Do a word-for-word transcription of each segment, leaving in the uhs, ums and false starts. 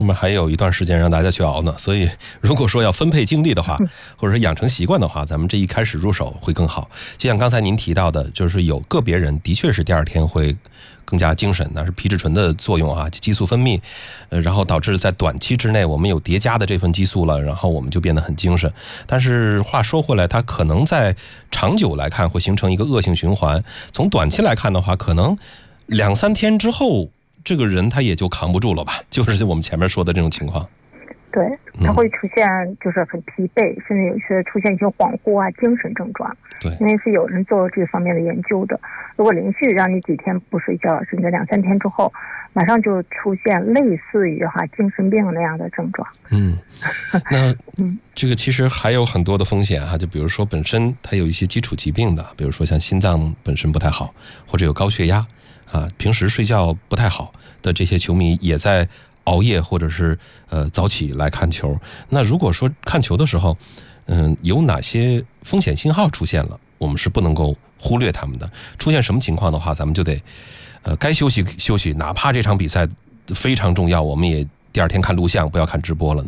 我们还有一段时间让大家去熬呢，所以如果说要分配精力的话，或者说养成习惯的话，咱们这一开始入手会更好。就像刚才您提到的，就是有个别人的确是第二天会更加精神，那是皮质醇的作用啊，激素分泌，呃，然后导致在短期之内我们有叠加的这份激素了，然后我们就变得很精神。但是话说回来，它可能在长久来看会形成一个恶性循环。从短期来看的话，可能两三天之后，这个人他也就扛不住了吧，就是我们前面说的这种情况。 对，他会出现就是很疲惫，甚至有些出现一些恍惚啊、精神症状。 对， 因为是有人做这方面的研究的。如果连续让你几天不睡觉，甚至两三天之后，马上就出现类似于哈精神病那样的症状。 嗯，那这个其实还有很多的风险哈，就比如说本身它有一些基础疾病的，比如说像心脏本身不太好，或者有高血压啊，平时睡觉不太好的这些球迷也在熬夜或者是呃早起来看球。那如果说看球的时候，嗯，有哪些风险信号出现了，我们是不能够忽略他们的。出现什么情况的话，咱们就得呃该休息休息，哪怕这场比赛非常重要，我们也第二天看录像，不要看直播了呢。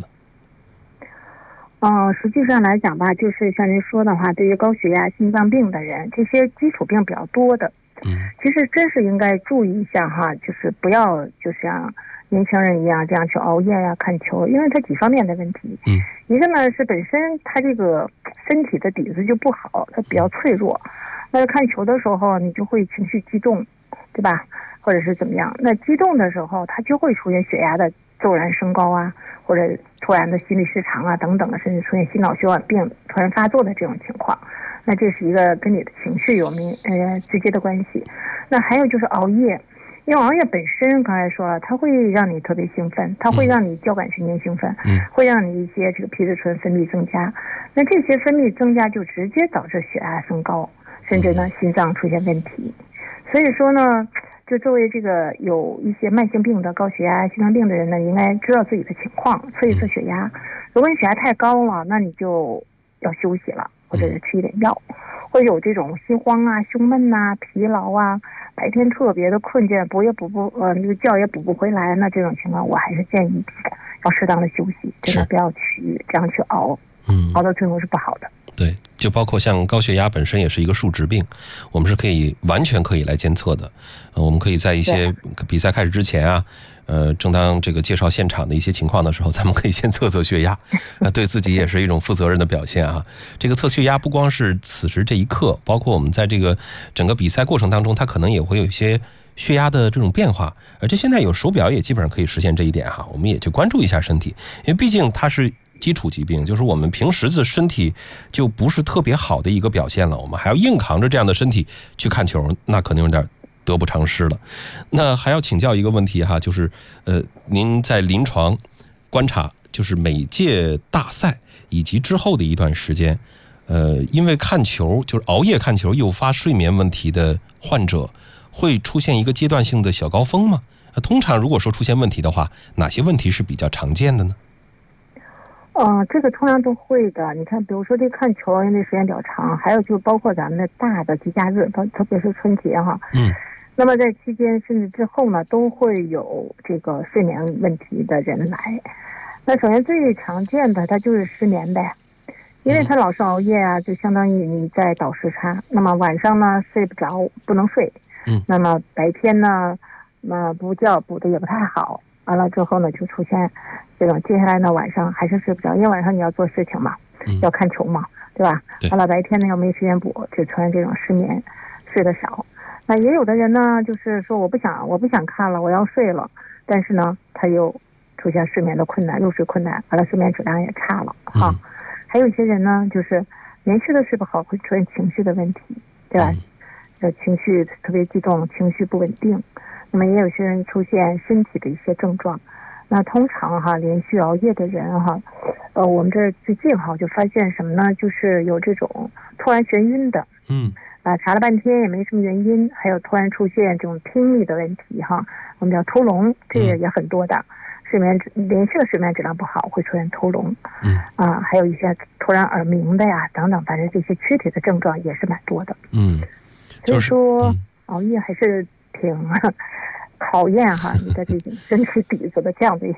嗯、呃，实际上来讲吧，就是像您说的话，对于高血压、心脏病的人，这些基础病比较多的， 嗯， 其实真是应该注意一下哈，就是不要就像年轻人一样这样去熬夜呀、看球，因为它几方面的问题。 嗯， 一个呢是本身他这个身体的底子就不好，他比较脆弱。那看球的时候，你就会情绪激动，对吧？或者是怎么样？那激动的时候，他就会出现血压的骤然升高啊，或者突然的心律失常啊等等的，甚至出现心脑血管病突然发作的这种情况。那这是一个跟你的情绪有明呃直接的关系。那还有就是熬夜。因为熬夜本身刚才说了，它会让你特别兴奋，它会让你交感神经兴奋，嗯，会让你一些这个皮质醇分泌增加。那这些分泌增加就直接导致血压升高，甚至呢心脏出现问题。所以说呢，就作为这个有一些慢性病的高血压、心脏病的人呢，应该知道自己的情况，测一测血压。如果你血压太高了，那你就要休息了，或者是吃一点药。会有这种心慌啊、胸闷啊、疲劳啊，白天特别的困倦，补也补不呃那个觉也补不回来，那这种情况我还是建议要适当的休息，真的不要去这样去熬，嗯，熬到最后是不好的。 对，就包括像高血压本身也是一个数值病，我们是可以完全可以来监测的。呃，我们可以在一些比赛开始之前啊，呃，正当这个介绍现场的一些情况的时候，咱们可以先测测血压，呃，对自己也是一种负责任的表现啊。这个测血压不光是此时这一刻，包括我们在这个整个比赛过程当中，它可能也会有一些血压的这种变化，而这现在有手表也基本上可以实现这一点哈。我们也去关注一下身体，因为毕竟它是基础疾病，就是我们平时的身体就不是特别好的一个表现了，我们还要硬扛着这样的身体去看球，那可能有点得不偿失了。那还要请教一个问题哈，就是呃，您在临床观察，就是每届大赛以及之后的一段时间，呃，因为看球就是熬夜看球诱发睡眠问题的患者，会出现一个阶段性的小高峰吗？通常如果说出现问题的话，哪些问题是比较常见的呢？ 呃，这个通常都会的。你看，比如说这看球，因为时间比较长，还有就包括咱们的大的节假日，特别是春节哈。嗯。那么在期间甚至之后呢，都会有这个睡眠问题的人来。那首先最常见的，它就是失眠呗，因为他老是熬夜啊，就相当于你在倒时差。那么晚上呢睡不着，不能睡。嗯。那么白天呢，那补觉补的也不太好。完了之后呢，就出现这种接下来呢晚上还是睡不着，因为晚上你要做事情嘛，嗯、要看球嘛，对吧？完了白天呢又没时间补，就出现这种失眠，睡得少。那也有的人呢，就是说我不想我不想看了，我要睡了，但是呢他又出现睡眠的困难，入睡困难，完了睡眠质量也差了哈。嗯、还有一些人呢，就是连续的睡不好，会出现情绪的问题，对吧？呃、嗯，情绪特别激动，情绪不稳定。那么也有些人出现身体的一些症状，那通常哈连续熬夜的人哈，呃，我们这最近哈就发现什么呢？就是有这种突然眩晕的，嗯，啊查了半天也没什么原因，还有突然出现这种听力的问题哈，我们叫偷聋，这个也很多的，嗯、睡眠连续的睡眠质量不好会出现偷聋，嗯，啊还有一些突然耳鸣的呀等等，反正这些躯体的症状也是蛮多的，嗯，所以说、嗯、熬夜还是挺考验哈你的这种身体底子的这样的一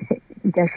一件事。